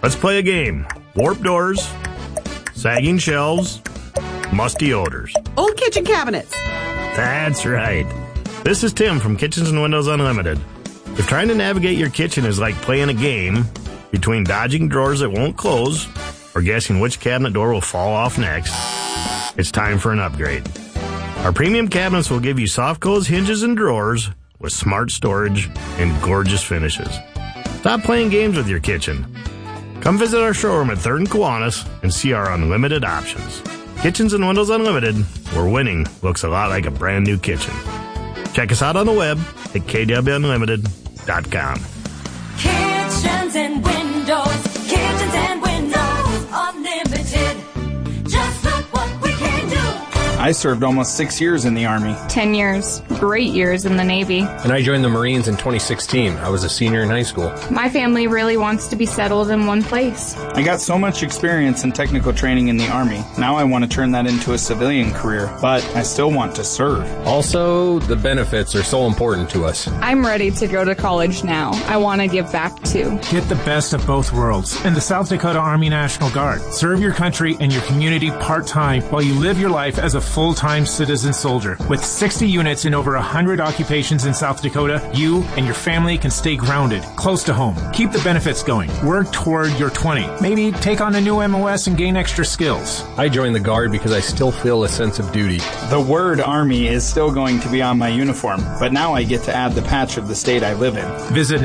Let's play a game. Warped doors, sagging shelves, musty odors. Old kitchen cabinets. That's right. This is Tim from Kitchens and Windows Unlimited. If trying to navigate your kitchen is like playing a game between dodging drawers that won't close or guessing which cabinet door will fall off next, it's time for an upgrade. Our premium cabinets will give you soft close hinges and drawers with smart storage and gorgeous finishes. Stop playing games with your kitchen. Come visit our showroom at 3rd and Kiwanis and see our unlimited options. Kitchens and Windows Unlimited, where winning looks a lot like a brand new kitchen. Check us out on the web at kwunlimited.com. Kitchens and Windows Unlimited. Just look what we can do. I served almost 6 years in the Army. 10 years. Great years in the Navy. And I joined the Marines in 2016. I was a senior in high school. My family really wants to be settled in one place. I got so much experience and technical training in the Army. Now I want to turn that into a civilian career, but I still want to serve. Also, the benefits are so important to us. I'm ready to go to college now. I want to give back too. Get the best of both worlds in the South Dakota Army National Guard. Serve your country and your community part-time while you live your life as a full-time citizen soldier. With 60 units in over 100 occupations in South Dakota, you and your family can stay grounded, close to home. Keep the benefits going. Work toward your 20. Maybe take on a new MOS and gain extra skills. I joined the Guard because I still feel a sense of duty. The word Army is still going to be on my uniform, but now I get to add the patch of the state I live in. Visit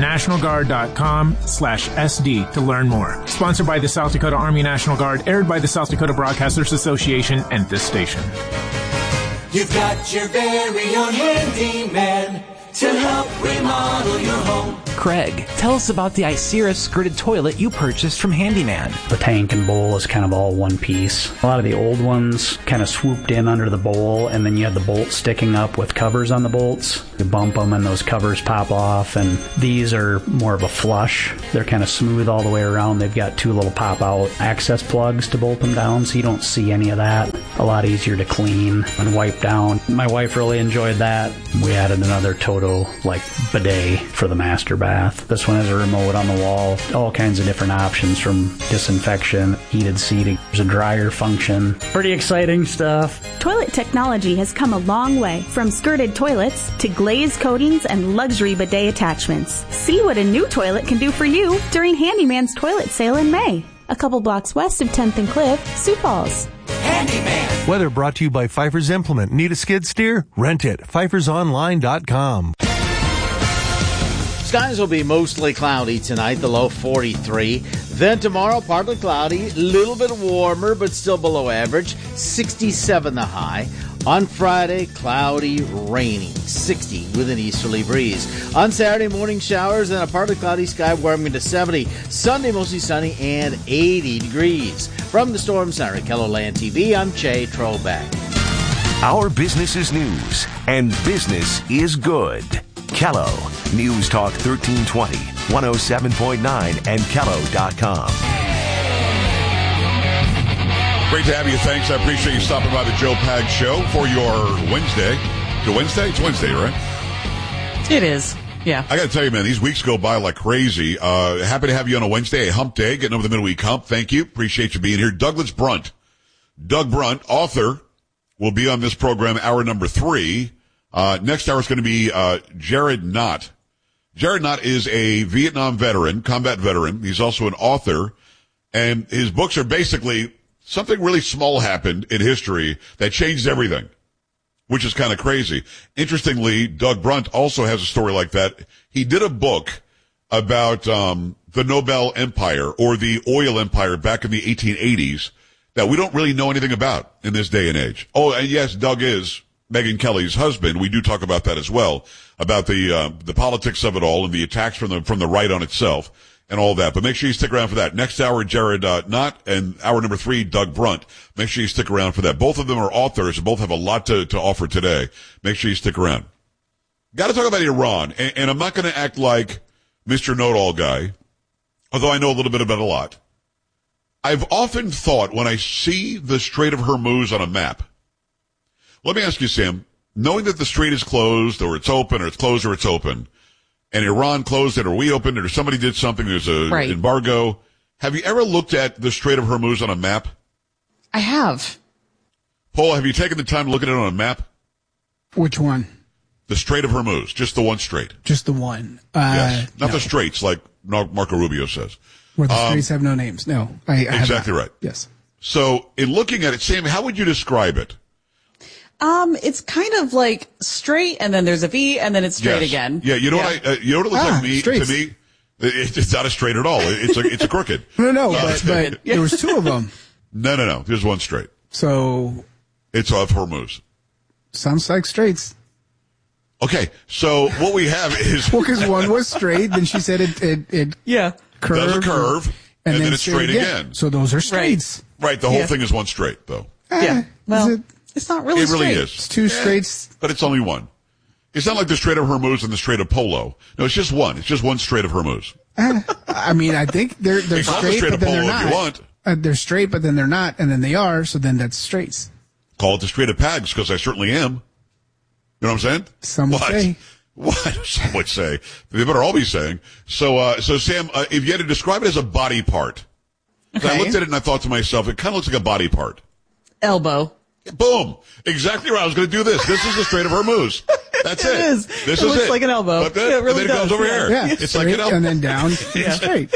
nationalguard.com/SD to learn more. Sponsored by the South Dakota Army National Guard, aired by the South Dakota Broadcasters Association and this station. You've got your very own handyman to help remodel your home. Craig, tell us about the Isera skirted toilet you purchased from Handyman. The tank and bowl is kind of all one piece. A lot of the old ones kind of swooped in under the bowl, and then you have the bolts sticking up with covers on the bolts. You bump them and those covers pop off, and these are more of a flush. They're kind of smooth all the way around. They've got 2 little pop-out access plugs to bolt them down, so you don't see any of that. A lot easier to clean and wipe down. My wife really enjoyed that. We added another Toto bidet for the master bath. This one has a remote on the wall, all kinds of different options from disinfection, heated seating, there's a dryer function. Pretty exciting stuff. Toilet technology has come a long way, from skirted toilets to glazed coatings and luxury bidet attachments. See what a new toilet can do for you during Handyman's toilet sale in May. A couple blocks west of 10th and Cliff, Sioux Falls. Handyman. Weather brought to you by Pfeiffer's Implement. Need a skid steer? Rent it. PfeiffersOnline.com. Skies will be mostly cloudy tonight, the low 43. Then tomorrow, partly cloudy, a little bit warmer, but still below average, 67 the high. On Friday, cloudy, rainy, 60 with an easterly breeze. On Saturday, morning showers and a partly cloudy sky warming to 70. Sunday, mostly sunny and 80 degrees. From the Storm Center at KELOLAND TV, I'm Jay Trobeck. Our business is news, and business is good. Kello, News Talk 1320, 107.9, and Kello.com. Great to have you. Thanks. I appreciate you stopping by the Joe Pags Show for your Wednesday. Is it Wednesday? It's Wednesday, right? It is. Yeah. I got to tell you, man, these weeks go by like crazy. Happy to have you on a Wednesday, a hump day, getting over the midweek hump. Thank you. Appreciate you being here. Douglas Brunt. Doug Brunt, author, will be on this program, hour number 3. Next hour is going to be Jared Knott. Jared Knott is a Vietnam veteran, combat veteran. He's also an author, and his books are basically something really small happened in history that changed everything, which is kind of crazy. Interestingly, Doug Brunt also has a story like that. He did a book about the Nobel Empire or the oil empire back in the 1880s that we don't really know anything about in this day and age. Oh, and yes, Doug is Megyn Kelly's husband. We do talk about that as well, about the politics of it all and the attacks from the right on itself and all that. But make sure you stick around for that. Next hour, Jared Knott, and hour number 3, Doug Brunt. Make sure you stick around for that. Both of them are authors and both have a lot to offer today. Make sure you stick around. Got to talk about Iran, and I'm not going to act like Mr. Know-It-All guy, although I know a little bit about a lot. I've often thought when I see the Strait of Hormuz on a map, let me ask you, Sam, knowing that the strait is closed or it's open or it's closed or it's open, and Iran closed it or we opened it or somebody did something, there's an embargo, Have you ever looked at the Strait of Hormuz on a map? I have. Paul, have you taken the time to look at it on a map? Which one? The Strait of Hormuz, just the one strait. Just the one. Yes, not no. the straits like Marco Rubio says. Where the straits have no names. No, I exactly right. Yes. So, in looking at it, Sam, how would you describe it? It's kind of like straight, and then there's a V, and then it's straight again. Yeah, you know what it looks like straights. to me? It's not a straight at all. It's a crooked. No, but there was two of them. No. There's one straight. So it's off Hormuz. Sounds like straits. Okay, so what we have is because one was straight, then she said it curved, does a curve, and then it's straight again. So those are straights. Right. The whole thing is one straight, though. Well, it's not really It really straight. is. It's two straights, but it's only one. It's not like the Strait of Hormuz and the Strait of Polo. No, it's just one. It's just one Strait of Hormuz. I mean, I think they're It's not the straight, Strait but of then Polo they're if you not. want. They're straight, but then they're not, and then they are. So then that's straights. Call it the Strait of Pags because I certainly am. You know what I'm saying? Some would say. What? Some would say. They better all be saying. So Sam, if you had to describe it as a body part, I looked at it and I thought to myself, it kind of looks like a body part. Elbow. Boom! Exactly right. I was going to do this. This is the Strait of Hormuz. That's it. It is. This it is looks it. like an elbow. But then, it really and then it does. goes over here. Yeah, It's like an elbow. and then down, straight.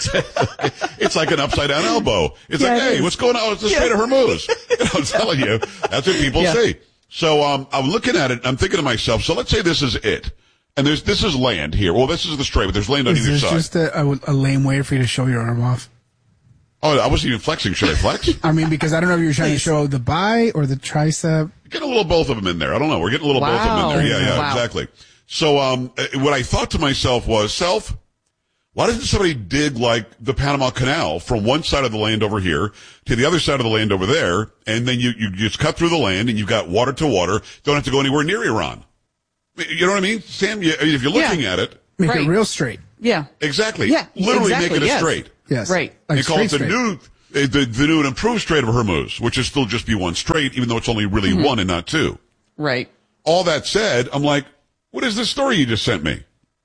It's like an upside down elbow. It's like, hey, what's going on? It's the Strait of Hormuz. I'm telling you, that's what people see. So I'm looking at it. And I'm thinking to myself. So let's say this is it, and this is land here. Well, this is the strait, but there's land on either Is side. this just a lame way for you to show your arm off? Oh, I wasn't even flexing. Should I flex? I mean, because I don't know if you're trying to show the bi or the tricep. Get a little both of them in there. I don't know. We're getting a little both of them in there. Yeah, exactly. So what I thought to myself was, why doesn't somebody dig like the Panama Canal from one side of the land over here to the other side of the land over there, and then you just cut through the land and you've got water to water. Don't have to go anywhere near Iran. You know what I mean, Sam? If you're looking at it, make it real straight. Yeah. Exactly. Yeah. Literally exactly, make it a straight. Yes. Right. They call it the new and improved Strait of Hormuz, which is still just be one straight, even though it's only really one and not two. Right. All that said, I'm like, what is this story you just sent me?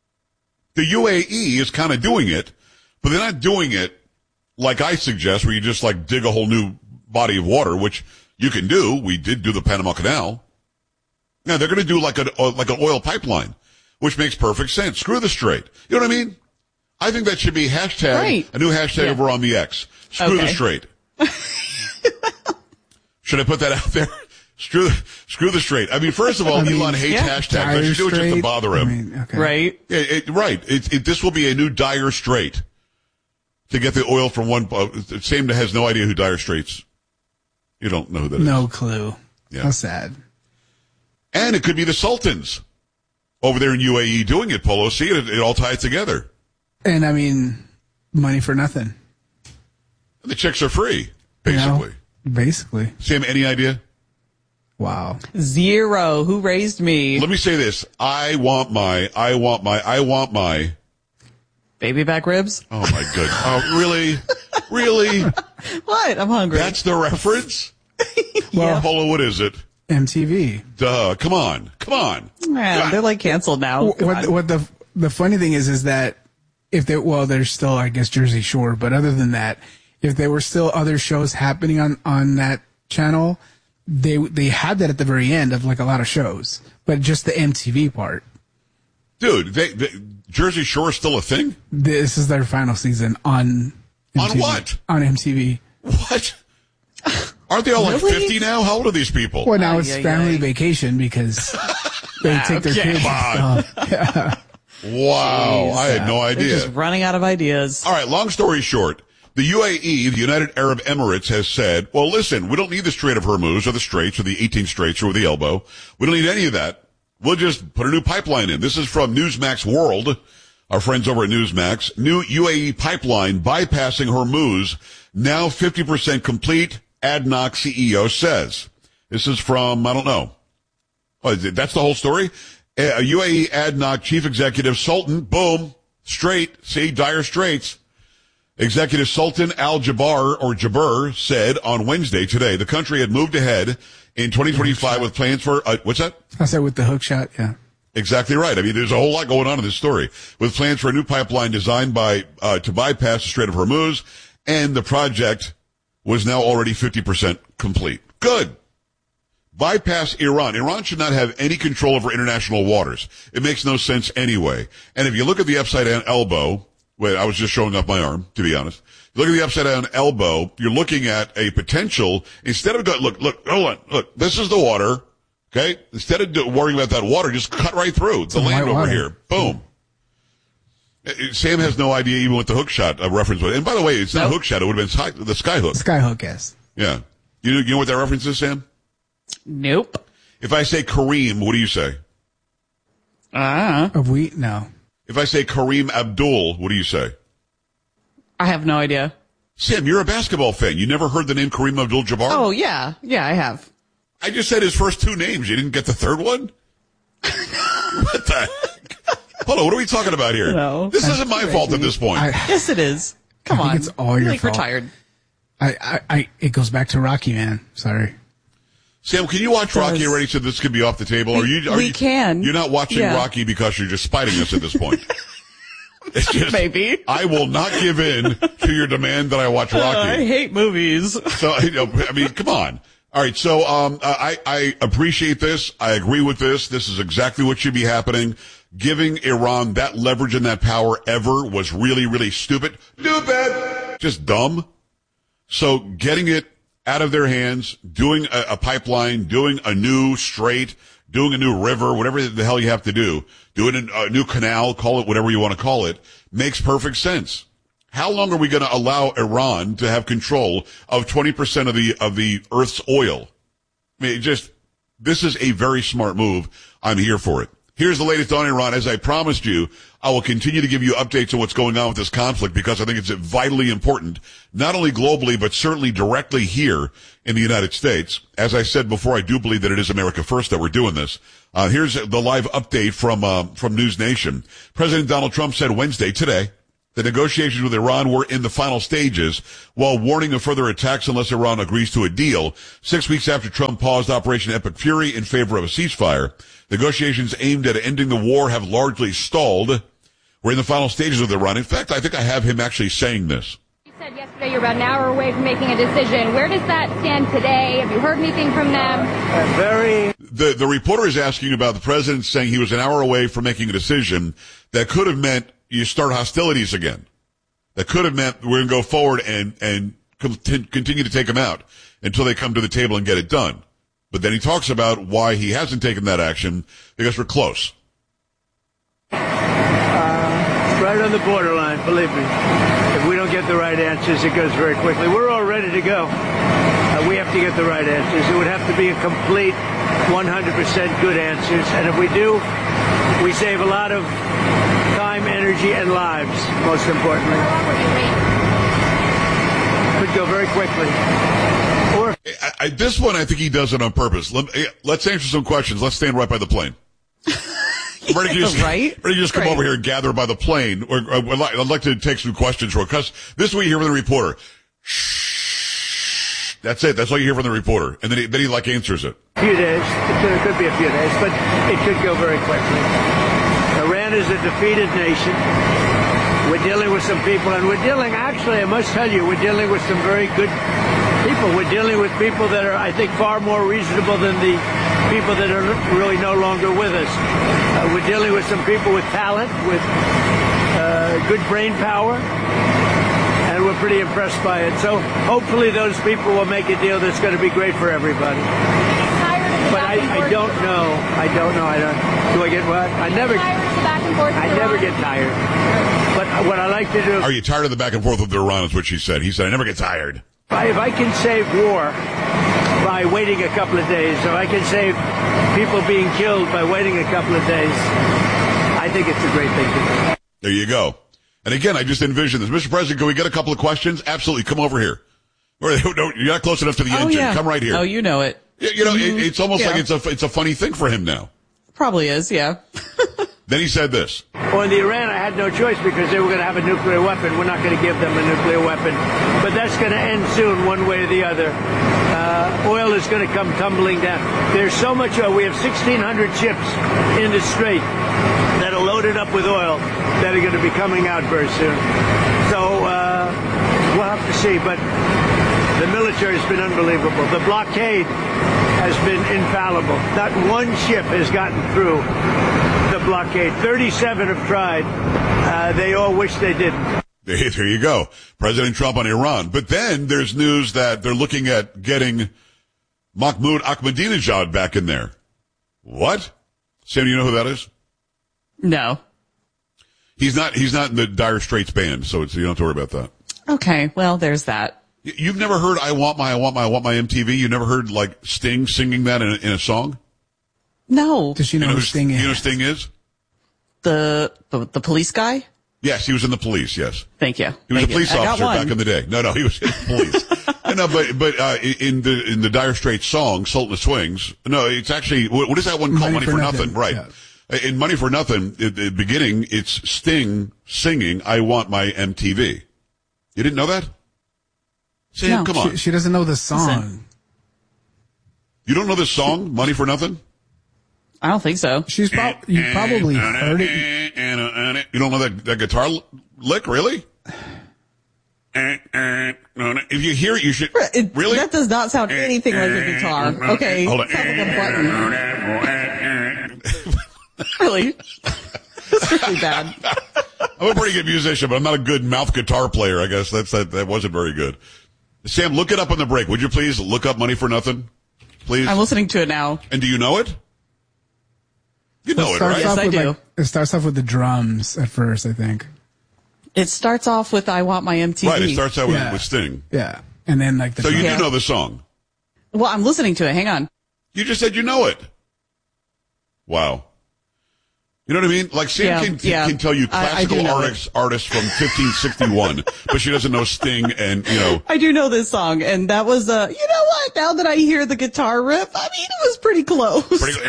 The UAE is kind of doing it, but they're not doing it like I suggest, where you just like dig a whole new body of water, which you can do. We did do the Panama Canal. Now they're going to do like an oil pipeline, which makes perfect sense. Screw the strait. You know what I mean? I think that should be a new hashtag over on the X. Screw the strait. Should I put that out there? Screw the strait. I mean, first of all, Elon hates hashtags. I should do it just to bother him. Right. This will be a new Dire Strait to get the oil from one. Sam has no idea who Dire Straits. You don't know who that is. No clue. Yeah. How sad. And it could be the Sultans over there in UAE doing it, Polo. See, it all ties together. And I mean, money for nothing. And the chicks are free, basically. Basically. Sam, any idea? Wow. Zero. Who raised me? Let me say this. I want my baby back ribs. Oh my goodness. Oh, really? Really? What? I'm hungry. That's the reference? Well, Polo, what is it? MTV. Duh. Come on. Man, they're like canceled now. What the funny thing is that if there's still, I guess, Jersey Shore, but other than that, if there were still other shows happening on that channel, they had that at the very end of like a lot of shows, but just the MTV part. Dude, Jersey Shore is still a thing? This is their final season on MTV. On what? On MTV. What? Aren't they all like 50 now? How old are these people? Well, now it's family vacation because they take their kids and stuff. Yeah. Wow. Jeez. I had no idea. They're just running out of ideas. All right, long story short, the UAE, the United Arab Emirates, has said, well, listen, we don't need the Strait of Hormuz or the Straits or the 18 Straits or the elbow. We don't need any of that. We'll just put a new pipeline in. This is from Newsmax World, our friends over at Newsmax. New UAE pipeline bypassing Hormuz, now 50% complete, ADNOC CEO says. This is from, I don't know. Oh, that's the whole story? UAE ADNOC chief executive Sultan, boom, straight, see, dire straits. Executive Sultan Al Jaber said on Wednesday today the country had moved ahead in 2025 with plans for, what's that? I said with the hook shot, yeah. Exactly right. I mean, there's a whole lot going on in this story, with plans for a new pipeline designed to bypass the Strait of Hormuz, and the project was now already 50% complete. Good. Bypass Iran. Iran should not have any control over international waters. It makes no sense anyway. And if you look at the upside down elbow, wait, I was just showing off my arm, to be honest. Look at the upside down elbow. You're looking at a potential, instead of hold on, look, this is the water. Okay? Instead of worrying about that water, just cut right through the land over here. Boom. Sam has no idea even what the hook shot reference was. And by the way, it's not hook shot. It would have been the sky hook. Sky hook, yes. Yeah. You know what that reference is, Sam? Nope. If I say Kareem, what do you say? No. If I say Kareem Abdul, what do you say? I have no idea. Sam, you're a basketball fan. You never heard the name Kareem Abdul-Jabbar? Oh, yeah. Yeah, I have. I just said his first two names. You didn't get the third one? What the heck? Hold on, what are we talking about here? No. This isn't my fault at this point. Yes, it is. Come on. It's all your fault. Retired. It goes back to Rocky, man. Sorry. Sam, can you watch Rocky already so this could be off the table? We can. You're not watching Rocky because you're just spiting us at this point. It's just, maybe. I will not give in to your demand that I watch Rocky. I hate movies. So, I mean, come on. All right, so I appreciate this. I agree with this. This is exactly what should be happening. Giving Iran that leverage and that power ever was really, really stupid. Stupid! Just dumb. So getting it out of their hands, doing a pipeline, doing a new strait, doing a new river, whatever the hell you have to do, doing a new canal, call it whatever you want to call it, makes perfect sense. How long are we going to allow Iran to have control of 20% of the Earth's oil? I mean, this is a very smart move. I'm here for it. Here's the latest on Iran. As I promised you, I will continue to give you updates on what's going on with this conflict because I think it's vitally important, not only globally, but certainly directly here in the United States. As I said before, I do believe that it is America first that we're doing this. Here's the live update from News Nation. President Donald Trump said Wednesday, today, the negotiations with Iran were in the final stages, while warning of further attacks unless Iran agrees to a deal. 6 weeks after Trump paused Operation Epic Fury in favor of a ceasefire, negotiations aimed at ending the war have largely stalled. We're in the final stages with Iran. In fact, I think I have him actually saying this. You said yesterday you're about an hour away from making a decision. Where does that stand today? Have you heard anything from them? The reporter is asking about the president saying he was an hour away from making a decision that could have meant you start hostilities again. That could have meant we're going to go forward and continue to take them out until they come to the table and get it done. But then he talks about why he hasn't taken that action, because we're close. Right on the borderline, believe me. If we don't get the right answers, it goes very quickly. We're all ready to go. We have to get the right answers. It would have to be a complete 100% good answers. And if we do, we save a lot of time, energy, and lives, most importantly. Could go very quickly. Or this one, I think he does it on purpose. Let's answer some questions. Let's stand right by the plane. Ready to just come over here and gather by the plane. I'd like to take some questions because this is what you hear from the reporter. Shh. That's it. That's all you hear from the reporter. And then he answers it. A few days. It could be a few days, but it could go very quickly. Iran is a defeated nation. We're dealing with some people, and actually, I must tell you, we're dealing with some very good people. We're dealing with people that are, I think, far more reasonable than the people that are really no longer with us. We're dealing with some people with talent, with good brain power, and we're pretty impressed by it. So hopefully those people will make a deal that's going to be great for everybody. But I don't know. Do I get what? I never get tired. But what I like to do... Are you tired of the back and forth with Iran is what she said. He said, I never get tired. If I can save war by waiting a couple of days, if I can save people being killed by waiting a couple of days, I think it's a great thing to do. There you go. And again, I just envision this. Mr. President, can we get a couple of questions? Absolutely. Come over here. You're not close enough to the engine. Yeah. Come right here. Oh, you know it. You know, it's almost like it's a funny thing for him now. Probably is, yeah. Then he said this. On the Iran, I had no choice because they were going to have a nuclear weapon. We're not going to give them a nuclear weapon. But that's going to end soon, one way or the other. Oil is going to come tumbling down. There's so much oil. We have 1,600 ships in the Strait that are loaded up with oil that are going to be coming out very soon. So we'll have to see. But the military has been unbelievable. The blockade has been infallible. Not one ship has gotten through the blockade. 37 have tried. They all wish they didn't. There you go. President Trump on Iran. But then there's news that they're looking at getting Mahmoud Ahmadinejad back in there. What? Sam, do you know who that is? No. He's not in the Dire Straits band, so you don't have to worry about that. Okay, well, there's that. You've never heard I want my MTV? You never heard like Sting singing that in a song? No. Does she know who Sting is? You know who Sting is? The police guy? Yes, he was in the police, yes. Thank you. He was a police officer back in the day. No, he was in the police. But in the Dire Straits song, Sultan of Swings, no, it's actually, what is that one called? Money for Nothing. Right. Yeah. In Money for Nothing, at the beginning, it's Sting singing, I Want My MTV. You didn't know that? Sam, come on. She doesn't know the song. Listen. You don't know this song, Money for Nothing? I don't think so. You probably heard it. You don't know that guitar lick, really? If you hear it, you should. Really? That does not sound anything like a guitar. Okay. Hold on. Sounds like a button. Really? That's really bad. I'm a pretty good musician, but I'm not a good mouth guitar player, I guess. That wasn't very good. Sam, look it up on the break. Would you please look up Money for Nothing? Please. I'm listening to it now. And do you know it? You know it, right? Yes, I do. It starts off with the drums at first, I think. It starts off with I Want My MTV. Right, it starts out with Sting. Yeah. And then like the So you do know the song? Well, I'm listening to it. Hang on. You just said you know it. Wow. You know what I mean? Like Sam can tell you classical artists from 1561, but she doesn't know Sting and, you know. I do know this song, and that was, you know what? Now that I hear the guitar riff, I mean, it was pretty close.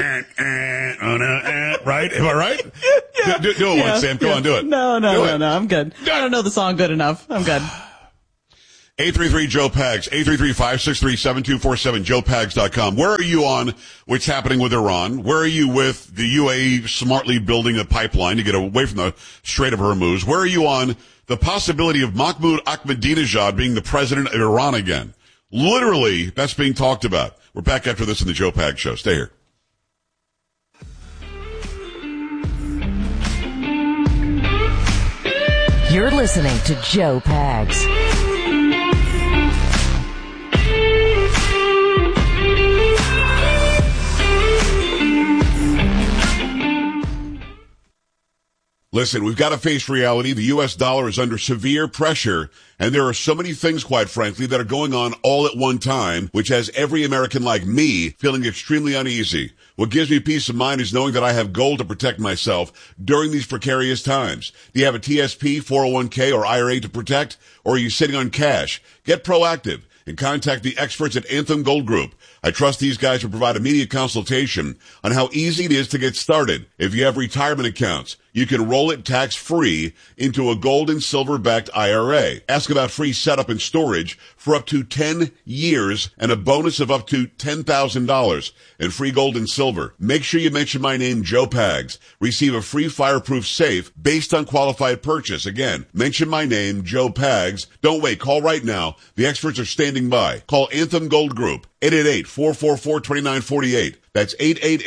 Right? Am I right? Yeah. Do it once, Sam. Come on, do it. No, I'm good. I don't know the song good enough. I'm good. 833-JOE-PAGS, 833-563-7247, joepags.com. Where are you on what's happening with Iran? Where are you with the UAE smartly building a pipeline to get away from the Strait of Hormuz? Where are you on the possibility of Mahmoud Ahmadinejad being the president of Iran again? Literally, that's being talked about. We're back after this in the Joe Pags Show. Stay here. You're listening to Joe Pags. Listen, we've got to face reality. The U.S. dollar is under severe pressure, and there are so many things, quite frankly, that are going on all at one time, which has every American like me feeling extremely uneasy. What gives me peace of mind is knowing that I have gold to protect myself during these precarious times. Do you have a TSP, 401k, or IRA to protect, or are you sitting on cash? Get proactive and contact the experts at Anthem Gold Group. I trust these guys to provide immediate consultation on how easy it is to get started. If you have retirement accounts, you can roll it tax-free into a gold and silver-backed IRA. Ask about free setup and storage for up to 10 years and a bonus of up to $10,000 and free gold and silver. Make sure you mention my name, Joe Pags. Receive a free fireproof safe based on qualified purchase. Again, mention my name, Joe Pags. Don't wait. Call right now. The experts are standing by. Call Anthem Gold Group, 888-444-2948. That's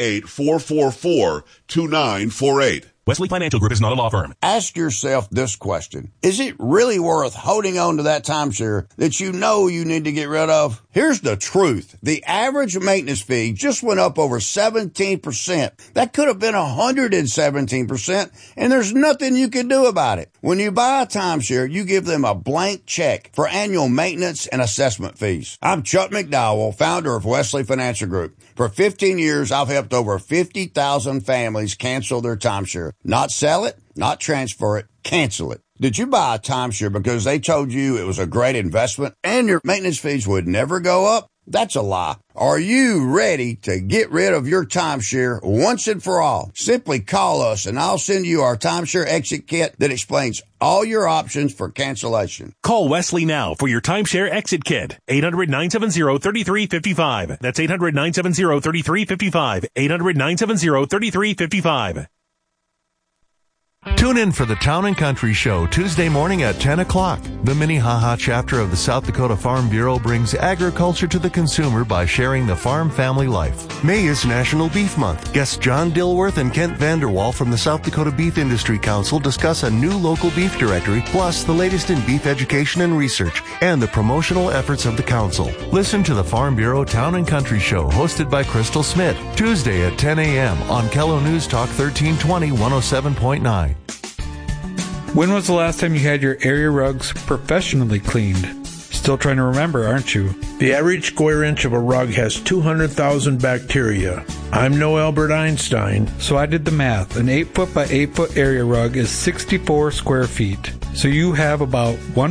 888-444-2948. Wesley Financial Group is not a law firm. Ask yourself this question. Is it really worth holding on to that timeshare that you know you need to get rid of? Here's the truth. The average maintenance fee just went up over 17%. That could have been 117%, and there's nothing you can do about it. When you buy a timeshare, you give them a blank check for annual maintenance and assessment fees. I'm Chuck McDowell, founder of Wesley Financial Group. For 15 years, I've helped over 50,000 families cancel their timeshare. Not sell it, not transfer it, cancel it. Did you buy a timeshare because they told you it was a great investment and your maintenance fees would never go up? That's a lie. Are you ready to get rid of your timeshare once and for all? Simply call us and I'll send you our timeshare exit kit that explains all your options for cancellation. Call Wesley now for your timeshare exit kit. 800-970-3355. That's 800-970-3355. 800-970-3355. Tune in for the Town and Country Show Tuesday morning at 10 o'clock. The Minnehaha chapter of the South Dakota Farm Bureau brings agriculture to the consumer by sharing the farm family life. May is National Beef Month. Guests John Dilworth and Kent Vanderwall from the South Dakota Beef Industry Council discuss a new local beef directory, plus the latest in beef education and research, and the promotional efforts of the council. Listen to the Farm Bureau Town and Country Show, hosted by Crystal Smith, Tuesday at 10 a.m. on Kello News Talk 1320 107.9. When was the last time you had your area rugs professionally cleaned? Still trying to remember, aren't you? The average square inch of a rug has 200,000 bacteria. I'm no Albert Einstein. So I did the math. An 8-foot by 8-foot area rug is 64 square feet. So you have about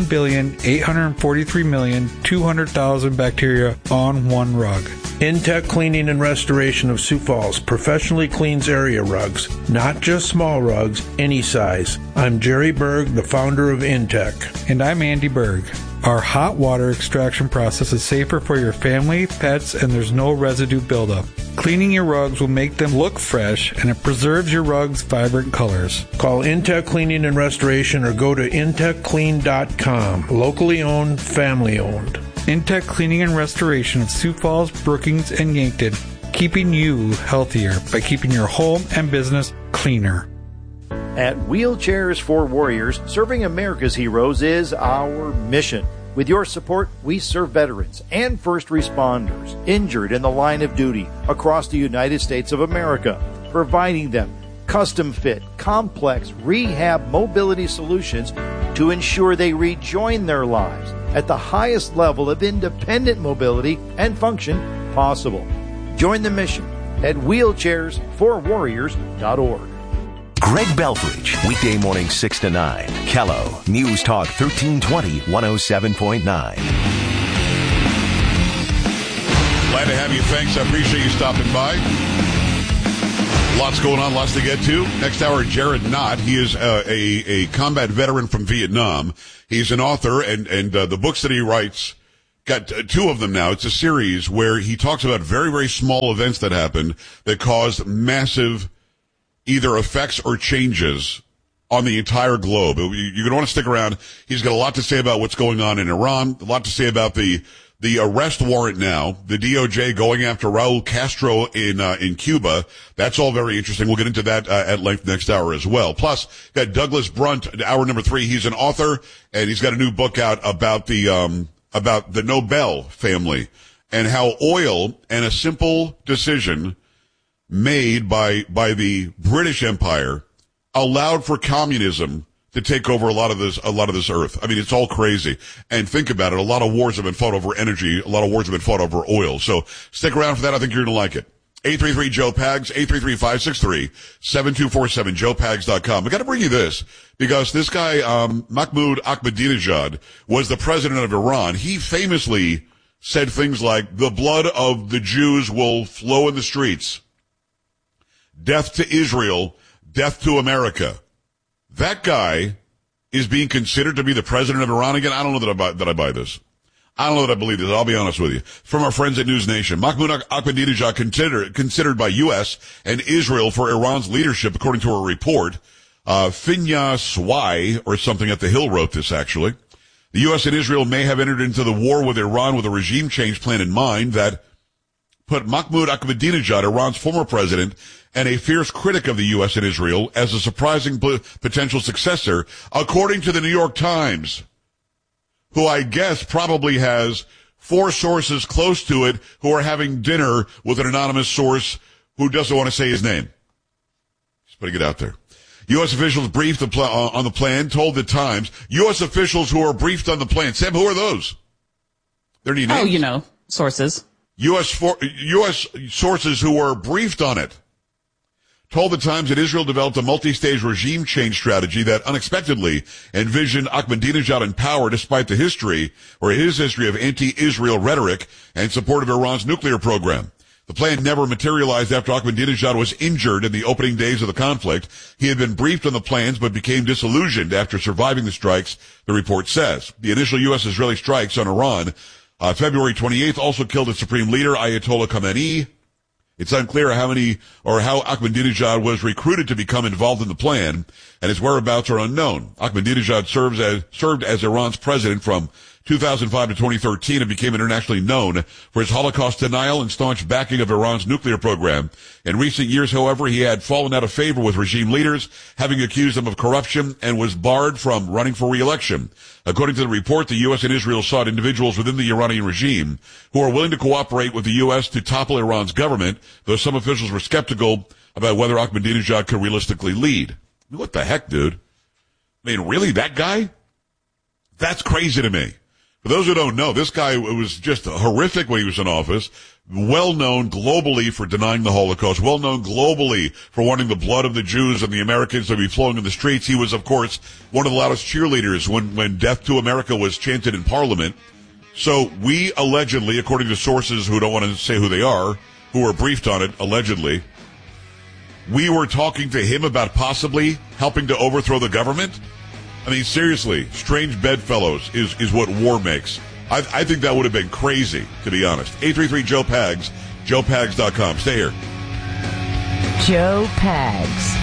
1,843,200,000 bacteria on one rug. Intech Cleaning and Restoration of Sioux Falls professionally cleans area rugs, not just small rugs, any size. I'm Jerry Berg, the founder of Intech. And I'm Andy Berg. Our hot water extraction process is safer for your family, pets, and there's no residue buildup. Cleaning your rugs will make them look fresh, and it preserves your rugs' vibrant colors. Call Intech Cleaning and Restoration or go to intechclean.com. Locally owned, family owned. Intech Cleaning and Restoration of Sioux Falls, Brookings, and Yankton, keeping you healthier by keeping your home and business cleaner. At Wheelchairs for Warriors, serving America's heroes is our mission. With your support, we serve veterans and first responders injured in the line of duty across the United States of America, providing them custom-fit, complex rehab mobility solutions to ensure they rejoin their lives at the highest level of independent mobility and function possible. Join the mission at wheelchairsforwarriors.org. Greg Belfridge, weekday morning 6 to 9. Kello, News Talk 1320 107.9. Glad to have you. Thanks. I appreciate you stopping by. Lots going on, lots to get to. Next hour, Jared Knott. He is a combat veteran from Vietnam. He's an author, and the books that he writes, got two of them now. It's a series where he talks about very, very small events that happened that caused massive either effects or changes on the entire globe. You're going to want to stick around. He's got a lot to say about what's going on in Iran, a lot to say about the arrest warrant now, the DOJ going after Raul Castro in Cuba. That's all very interesting. We'll get into that at length next hour as well. Plus, got Douglas Brunt, hour number 3. He's an author, and he's got a new book out about the Nobel family and how oil and a simple decision made by the British Empire allowed for communism to take over a lot of this earth. I mean, it's all crazy. And think about it. A lot of wars have been fought over energy. A lot of wars have been fought over oil. So stick around for that. I think you're going to like it. 833-JOE-PAGS, 833-563-7247, joepags.com. I got to bring you this because this guy, Mahmoud Ahmadinejad, was the president of Iran. He famously said things like, the blood of the Jews will flow in the streets. Death to Israel, death to America. That guy is being considered to be the president of Iran again. I don't know that I buy this. I don't know that I believe this. I'll be honest with you. From our friends at News Nation, Mahmoud Ahmadinejad considered by U.S. and Israel for Iran's leadership, according to a report. Finya Swai, or something at the Hill, wrote this, actually. The U.S. and Israel may have entered into the war with Iran with a regime change plan in mind that put Mahmoud Ahmadinejad, Iran's former president, and a fierce critic of the U.S. and Israel, as a surprising potential successor, according to the New York Times, who I guess probably has 4 sources close to it who are having dinner with an anonymous source who doesn't want to say his name. Just putting it out there. U.S. officials briefed on the plan, told the Times. U.S. officials who are briefed on the plan. Sam, who are those? There any names? Oh, sources. U.S. sources who were briefed on it told the Times that Israel developed a multi-stage regime change strategy that unexpectedly envisioned Ahmadinejad in power despite his history of anti-Israel rhetoric and support of Iran's nuclear program. The plan never materialized after Ahmadinejad was injured in the opening days of the conflict. He had been briefed on the plans but became disillusioned after surviving the strikes, the report says. The initial U.S.-Israeli strikes on Iran February 28th also killed its supreme leader, Ayatollah Khamenei. It's unclear how Ahmadinejad was recruited to become involved in the plan, and his whereabouts are unknown. Ahmadinejad served as Iran's president from 2005 to 2013 and became internationally known for his Holocaust denial and staunch backing of Iran's nuclear program. In recent years, however, he had fallen out of favor with regime leaders, having accused them of corruption, and was barred from running for re-election. According to the report, the U.S. and Israel sought individuals within the Iranian regime who are willing to cooperate with the U.S. to topple Iran's government, though some officials were skeptical about whether Ahmadinejad could realistically lead. What the heck, dude? I mean, really, that guy? That's crazy to me. For those who don't know, this guy was just horrific when he was in office, well known globally for denying the Holocaust, well known globally for wanting the blood of the Jews and the Americans to be flowing in the streets. He was, of course, one of the loudest cheerleaders when Death to America was chanted in Parliament. So we allegedly, according to sources who don't want to say who they are, who were briefed on it, allegedly, we were talking to him about possibly helping to overthrow the government? I mean, seriously, strange bedfellows is what war makes. I think that would have been crazy, to be honest. 833-JOE-PAGS, JoePags.com. Stay here. Joe Pags.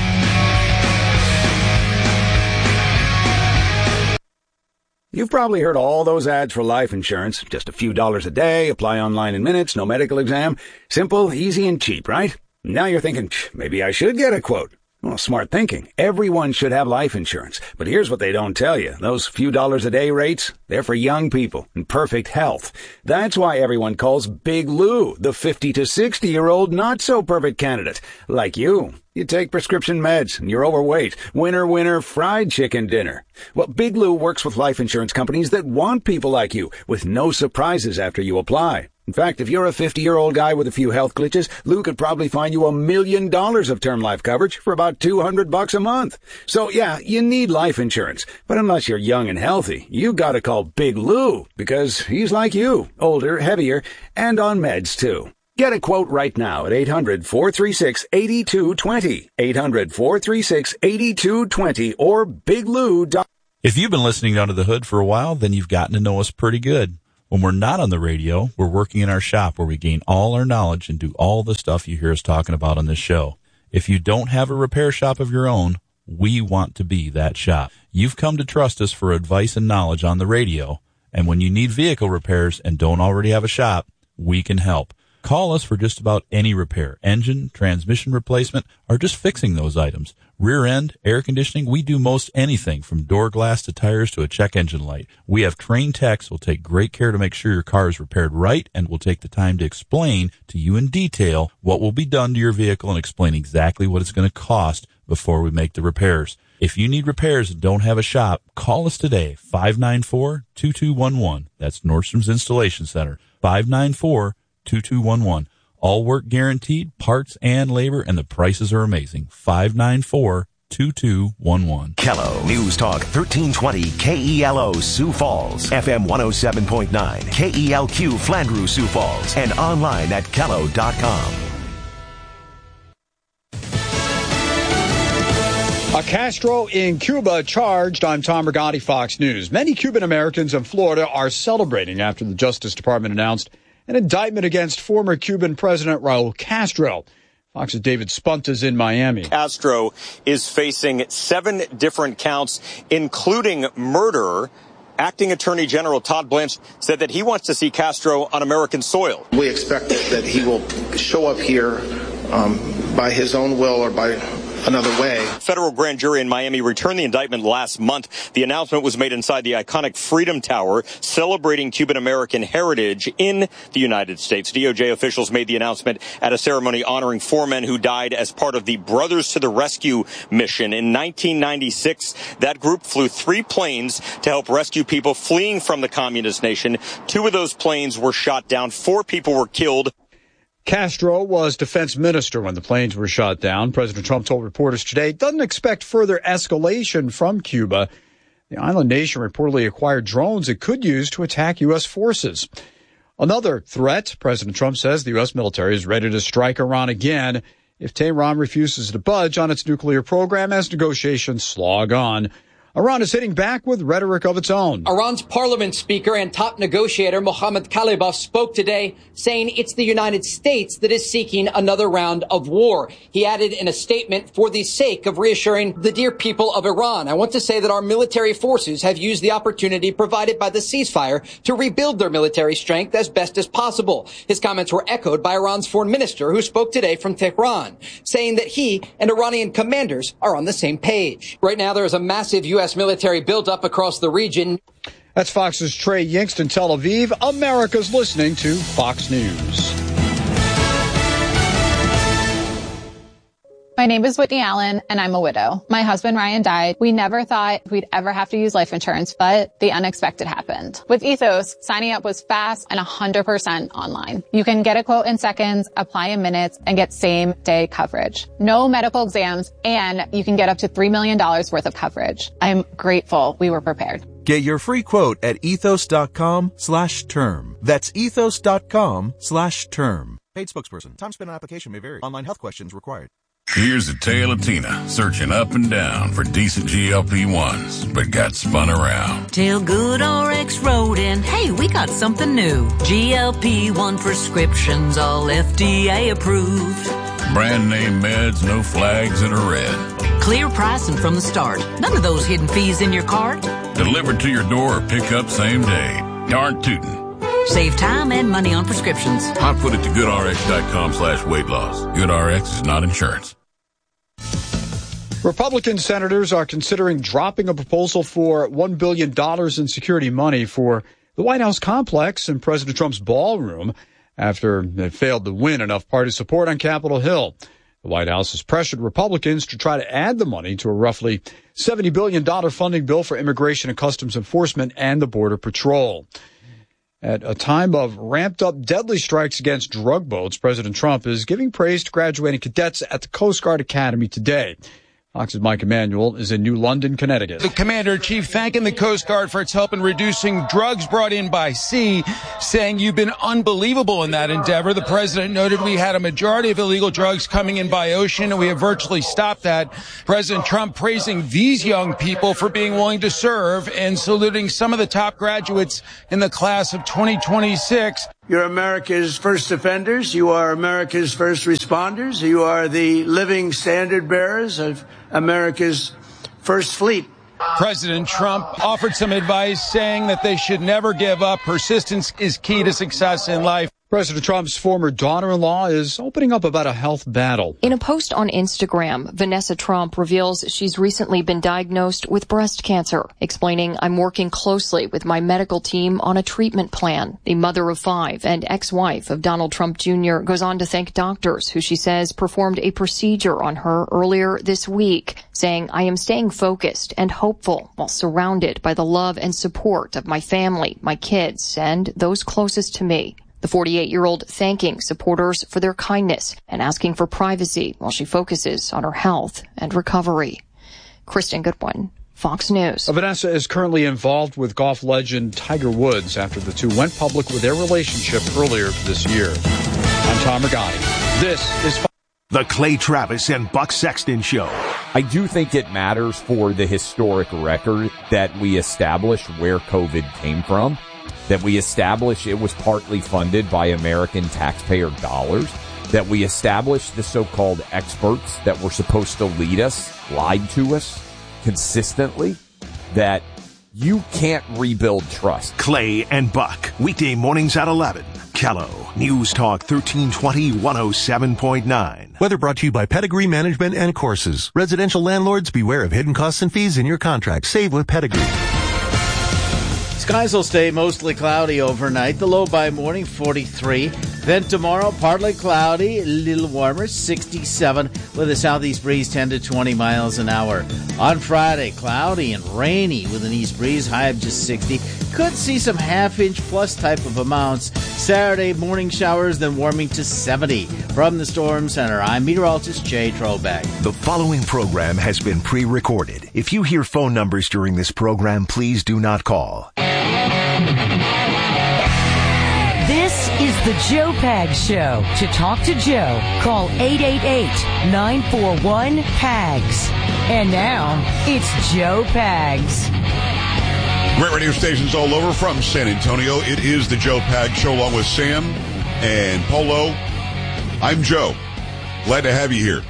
You've probably heard all those ads for life insurance. Just a few dollars a day, apply online in minutes, no medical exam. Simple, easy, and cheap, right? Now you're thinking, maybe I should get a quote. Well, smart thinking. Everyone should have life insurance. But here's what they don't tell you. Those few dollars a day rates, they're for young people in perfect health. That's why everyone calls Big Lou the 50 to 60-year-old not-so-perfect candidate. Like you. You take prescription meds, and you're overweight. Winner, winner, fried chicken dinner. Well, Big Lou works with life insurance companies that want people like you, with no surprises after you apply. In fact, if you're a 50-year-old guy with a few health glitches, Lou could probably find you $1 million of term life coverage for about $200 a month. So yeah, you need life insurance. But unless you're young and healthy, you gotta call Big Lou, because he's like you, older, heavier, and on meds too. Get a quote right now at 800-436-8220, 800-436-8220, or biglou.com. If you've been listening Under the Hood for a while, then you've gotten to know us pretty good. When we're not on the radio, we're working in our shop where we gain all our knowledge and do all the stuff you hear us talking about on this show. If you don't have a repair shop of your own, we want to be that shop. You've come to trust us for advice and knowledge on the radio, and when you need vehicle repairs and don't already have a shop, we can help. Call us for just about any repair, engine, transmission replacement, or just fixing those items. Rear end, air conditioning, we do most anything from door glass to tires to a check engine light. We have trained techs who will take great care to make sure your car is repaired right and will take the time to explain to you in detail what will be done to your vehicle and explain exactly what it's going to cost before we make the repairs. If you need repairs and don't have a shop, call us today, 594-2211. That's Nordstrom's Installation Center, 594-2211. All work guaranteed, parts and labor, and the prices are amazing. 594-2211. Kello News Talk 1320 KELO Sioux Falls, FM 107.9 KELQ Flandreau Sioux Falls, and online at Kello.com. Castro in Cuba charged. I'm Tom Rigotti, Fox News. Many Cuban Americans in Florida are celebrating after the Justice Department announced an indictment against former Cuban President Raul Castro. Fox's David Spunt is in Miami. Castro is facing 7 different counts, including murder. Acting Attorney General Todd Blanche said that he wants to see Castro on American soil. We expect that he will show up here by his own will or by another way. Federal grand jury in Miami returned the indictment last month. The announcement was made inside the iconic Freedom Tower, celebrating Cuban American heritage in the United States. DOJ officials made the announcement at a ceremony honoring 4 men who died as part of the Brothers to the Rescue mission. In 1996, that group flew 3 planes to help rescue people fleeing from the communist nation. 2 of those planes were shot down. 4 people were killed. Castro was defense minister when the planes were shot down. President Trump told reporters today he doesn't expect further escalation from Cuba. The island nation reportedly acquired drones it could use to attack U.S. forces. Another threat, President Trump says the U.S. military is ready to strike Iran again if Tehran refuses to budge on its nuclear program as negotiations slog on. Iran is hitting back with rhetoric of its own. Iran's parliament speaker and top negotiator Mohammad Khalibaf spoke today saying it's the United States that is seeking another round of war. He added in a statement, for the sake of reassuring the dear people of Iran, I want to say that our military forces have used the opportunity provided by the ceasefire to rebuild their military strength as best as possible. His comments were echoed by Iran's foreign minister, who spoke today from Tehran, saying that he and Iranian commanders are on the same page. Right now, there is a massive U.S. military buildup across the region. That's Fox's Trey Yingst in Tel Aviv. America's listening to Fox News. My name is Whitney Allen, and I'm a widow. My husband, Ryan, died. We never thought we'd ever have to use life insurance, but the unexpected happened. With Ethos, signing up was fast and 100% online. You can get a quote in seconds, apply in minutes, and get same-day coverage. No medical exams, and you can get up to $3 million worth of coverage. I'm grateful we were prepared. Get your free quote at ethos.com/term. That's ethos.com/term. Paid spokesperson. Time spent on application may vary. Online health questions required. Here's the tale of Tina, searching up and down for decent GLP-1s, but got spun around. Till GoodRx wrote in, hey, we got something new. GLP-1 prescriptions, all FDA approved. Brand name meds, no flags that are red. Clear pricing from the start. None of those hidden fees in your cart. Delivered to your door or pick up same day. Darn tootin'. Save time and money on prescriptions. I'll put it to goodrx.com/weight loss. GoodRx is not insurance. Republican senators are considering dropping a proposal for $1 billion in security money for the White House complex and President Trump's ballroom after it failed to win enough party support on Capitol Hill. The White House has pressured Republicans to try to add the money to a roughly $70 billion funding bill for Immigration and Customs Enforcement and the Border Patrol. At a time of ramped-up deadly strikes against drug boats, President Trump is giving praise to graduating cadets at the Coast Guard Academy today. Fox's Mike Emanuel is in New London, Connecticut. The Commander-in-Chief thanking the Coast Guard for its help in reducing drugs brought in by sea, saying you've been unbelievable in that endeavor. The President noted we had a majority of illegal drugs coming in by ocean, and we have virtually stopped that. President Trump praising these young people for being willing to serve and saluting some of the top graduates in the class of 2026. You're America's first offenders. You are America's first responders. You are the living standard bearers of America's first fleet. President Trump offered some advice saying that they should never give up. Persistence is key to success in life. President Trump's former daughter-in-law is opening up about a health battle. In a post on Instagram, Vanessa Trump reveals she's recently been diagnosed with breast cancer, explaining, I'm working closely with my medical team on a treatment plan. The mother of 5 and ex-wife of Donald Trump Jr. goes on to thank doctors who she says performed a procedure on her earlier this week, saying, I am staying focused and hopeful while surrounded by the love and support of my family, my kids, and those closest to me. The 48-year-old thanking supporters for their kindness and asking for privacy while she focuses on her health and recovery. Kristen Goodwin, Fox News. Vanessa is currently involved with golf legend Tiger Woods after the two went public with their relationship earlier this year. I'm Tom Rigotti. This is Fox. The Clay Travis and Buck Sexton Show. I do think it matters for the historic record that we establish where COVID came from. That we establish it was partly funded by American taxpayer dollars, that we establish the so-called experts that were supposed to lead us, lied to us consistently, that you can't rebuild trust. Clay and Buck, weekday mornings at 11. Kello, News Talk 1320 107.9. Weather brought to you by Pedigree Management and Courses. Residential landlords, beware of hidden costs and fees in your contract. Save with Pedigree. Skies will stay mostly cloudy overnight. The low by morning, 43. Then tomorrow, partly cloudy, a little warmer, 67 with a southeast breeze 10 to 20 miles an hour. On Friday, cloudy and rainy with an east breeze, high of just 60. Could see some half-inch plus type of amounts. Saturday, morning showers, then warming to 70. From the Storm Center, I'm meteorologist Jay Trobeck. The following program has been pre-recorded. If you hear phone numbers during this program, please do not call. This is the Joe Pags Show. To talk to Joe, call 888-941-PAGS. And now, it's Joe Pags. Great radio stations all over from San Antonio. It is the Joe Pags Show along with Sam and Polo. I'm Joe. Glad to have you here.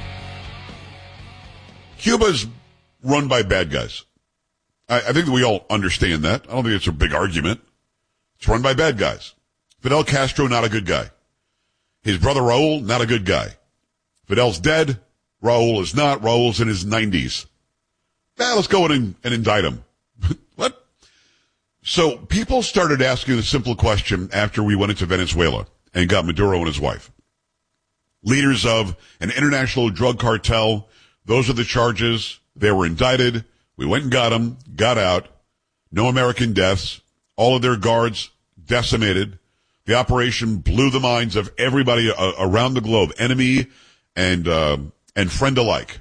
Cuba's run by bad guys. I think that we all understand that. I don't think it's a big argument. It's run by bad guys. Fidel Castro, not a good guy. His brother Raul, not a good guy. Fidel's dead. Raul is not. Raul's in his 90s. Let's go in and indict him. What? So people started asking the simple question after we went into Venezuela and got Maduro and his wife. Leaders of an international drug cartel. Those are the charges. They were indicted. We went and got them, got out. No American deaths. All of their guards decimated. The operation blew the minds of everybody around the globe, enemy and friend alike.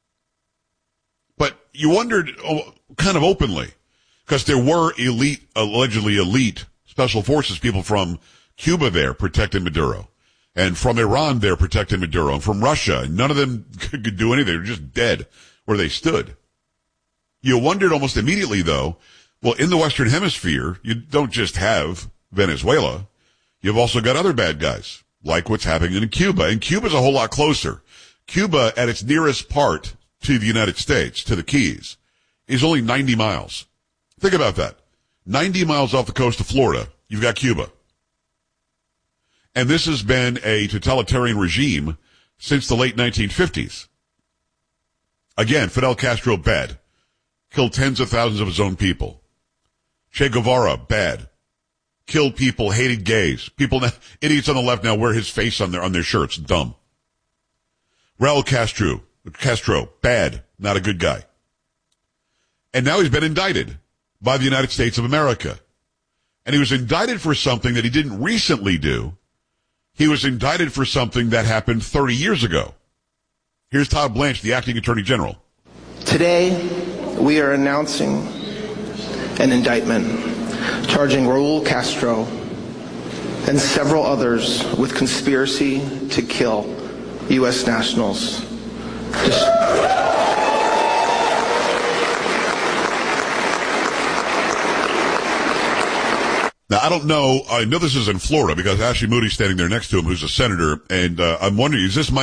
But you wondered kind of openly, because there were allegedly elite special forces people from Cuba there protecting Maduro, and from Iran there protecting Maduro, and from Russia. None of them could do anything. They were just dead where they stood. You wondered almost immediately, though, well, in the Western Hemisphere, you don't just have Venezuela. You've also got other bad guys, like what's happening in Cuba. And Cuba's a whole lot closer. Cuba, at its nearest part to the United States, to the Keys, is only 90 miles. Think about that. 90 miles off the coast of Florida, you've got Cuba. And this has been a totalitarian regime since the late 1950s. Again, Fidel Castro, bad. Killed tens of thousands of his own people. Che Guevara, bad. Killed people, hated gays. People, idiots on the left now wear his face on their shirts. Dumb. Raul Castro, bad. Not a good guy. And now he's been indicted by the United States of America. And he was indicted for something that he didn't recently do. He was indicted for something that happened 30 years ago. Here's Todd Blanche, the acting attorney general. Today, we are announcing an indictment charging Raul Castro and several others with conspiracy to kill U.S. nationals. Now, I don't know. I know this is in Florida because Ashley Moody's standing there next to him, who's a senator, and I'm wondering, is this